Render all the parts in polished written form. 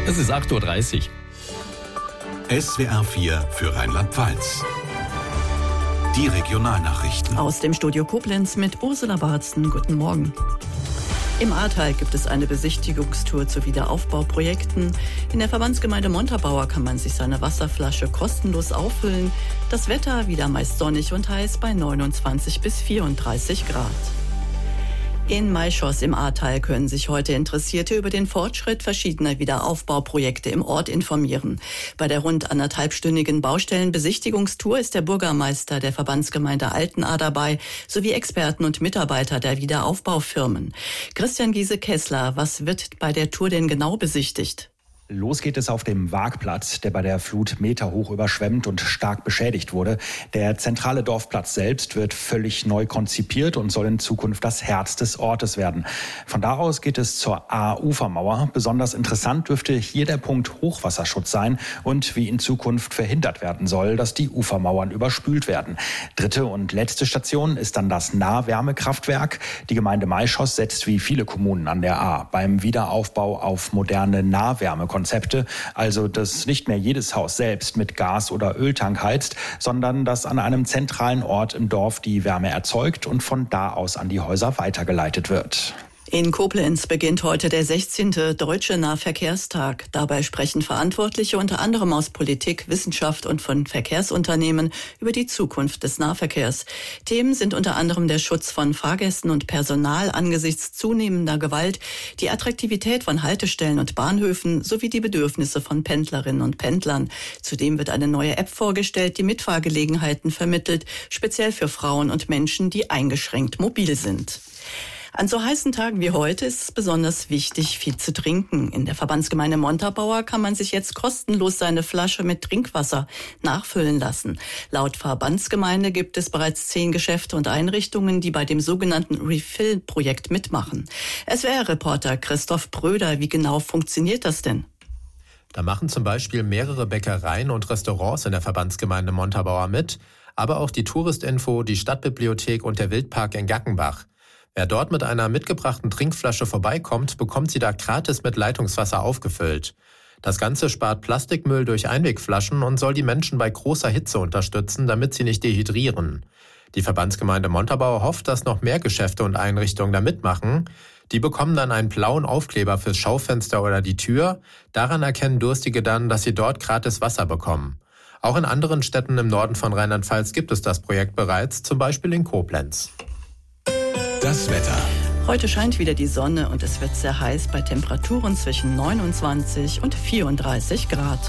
Es ist 8.30 Uhr. SWR 4 für Rheinland-Pfalz. Die Regionalnachrichten. Aus dem Studio Koblenz mit Ursula Barzen. Guten Morgen. Im Ahrtal gibt es eine Besichtigungstour zu Wiederaufbauprojekten. In der Verbandsgemeinde Montabaur kann man sich seine Wasserflasche kostenlos auffüllen. Das Wetter wieder meist sonnig und heiß bei 29 bis 34 Grad. In Maischoss im Ahrtal können sich heute Interessierte über den Fortschritt verschiedener Wiederaufbauprojekte im Ort informieren. Bei der rund anderthalbstündigen Baustellenbesichtigungstour ist der Bürgermeister der Verbandsgemeinde Altenahr dabei, sowie Experten und Mitarbeiter der Wiederaufbaufirmen. Christian Giese-Kessler, was wird bei der Tour denn genau besichtigt? Los geht es auf dem Waagplatz, der bei der Flut meterhoch überschwemmt und stark beschädigt wurde. Der zentrale Dorfplatz selbst wird völlig neu konzipiert und soll in Zukunft das Herz des Ortes werden. Von da aus geht es zur Ahr-Ufermauer. Besonders interessant dürfte hier der Punkt Hochwasserschutz sein und wie in Zukunft verhindert werden soll, dass die Ufermauern überspült werden. Dritte und letzte Station ist dann das Nahwärmekraftwerk. Die Gemeinde Maischoss setzt wie viele Kommunen an der Ahr beim Wiederaufbau auf moderne Nahwärmekonzepte, also dass nicht mehr jedes Haus selbst mit Gas- oder Öltank heizt, sondern dass an einem zentralen Ort im Dorf die Wärme erzeugt und von da aus an die Häuser weitergeleitet wird. In Koblenz beginnt heute der 16. Deutsche Nahverkehrstag. Dabei sprechen Verantwortliche unter anderem aus Politik, Wissenschaft und von Verkehrsunternehmen über die Zukunft des Nahverkehrs. Themen sind unter anderem der Schutz von Fahrgästen und Personal angesichts zunehmender Gewalt, die Attraktivität von Haltestellen und Bahnhöfen sowie die Bedürfnisse von Pendlerinnen und Pendlern. Zudem wird eine neue App vorgestellt, die Mitfahrgelegenheiten vermittelt, speziell für Frauen und Menschen, die eingeschränkt mobil sind. An so heißen Tagen wie heute ist es besonders wichtig, viel zu trinken. In der Verbandsgemeinde Montabaur kann man sich jetzt kostenlos seine Flasche mit Trinkwasser nachfüllen lassen. Laut Verbandsgemeinde gibt es bereits 10 Geschäfte und Einrichtungen, die bei dem sogenannten Refill-Projekt mitmachen. SWR-Reporter Christoph Bröder, wie genau funktioniert das denn? Da machen zum Beispiel mehrere Bäckereien und Restaurants in der Verbandsgemeinde Montabaur mit, aber auch die Touristinfo, die Stadtbibliothek und der Wildpark in Gackenbach. Wer dort mit einer mitgebrachten Trinkflasche vorbeikommt, bekommt sie da gratis mit Leitungswasser aufgefüllt. Das Ganze spart Plastikmüll durch Einwegflaschen und soll die Menschen bei großer Hitze unterstützen, damit sie nicht dehydrieren. Die Verbandsgemeinde Montabaur hofft, dass noch mehr Geschäfte und Einrichtungen da mitmachen. Die bekommen dann einen blauen Aufkleber fürs Schaufenster oder die Tür. Daran erkennen Durstige dann, dass sie dort gratis Wasser bekommen. Auch in anderen Städten im Norden von Rheinland-Pfalz gibt es das Projekt bereits, zum Beispiel in Koblenz. Das Wetter. Heute scheint wieder die Sonne und es wird sehr heiß bei Temperaturen zwischen 29 und 34 Grad.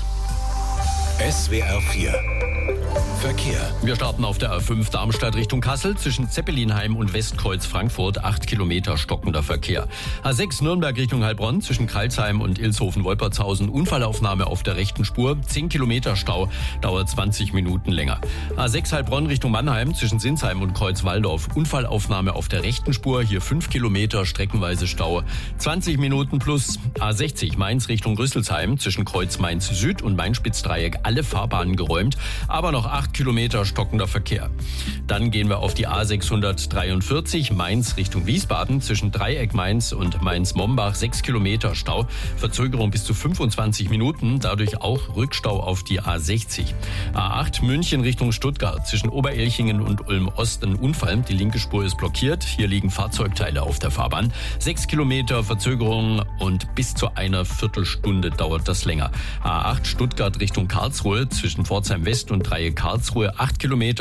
SWR 4 Verkehr. Wir starten auf der A5 Darmstadt Richtung Kassel zwischen Zeppelinheim und Westkreuz Frankfurt. 8 Kilometer stockender Verkehr. A6 Nürnberg Richtung Heilbronn zwischen Kralsheim und Ilshofen-Wolpertshausen. Unfallaufnahme auf der rechten Spur. 10 Kilometer Stau, dauert 20 Minuten länger. A6 Heilbronn Richtung Mannheim zwischen Sinsheim und Kreuzwaldorf. Unfallaufnahme auf der rechten Spur. Hier 5 Kilometer streckenweise Stau. 20 Minuten plus. A60 Mainz Richtung Rüsselsheim zwischen Kreuz Mainz Süd und Main-Spitz-Dreieck. Alle Fahrbahnen geräumt, aber noch 8 Kilometer stockender Verkehr. Dann gehen wir auf die A643 Mainz Richtung Wiesbaden zwischen Dreieck Mainz und Mainz-Mombach. 6 Kilometer Stau, Verzögerung bis zu 25 Minuten, dadurch auch Rückstau auf die A60. A8 München Richtung Stuttgart zwischen Oberelchingen und Ulm-Ost ein Unfall. Die linke Spur ist blockiert, hier liegen Fahrzeugteile auf der Fahrbahn. 6 Kilometer Verzögerung und bis zu einer Viertelstunde dauert das länger. A8 Stuttgart Richtung Karlsruhe zwischen Pforzheim West und Dreieck Karlsruhe 8 Kilometer.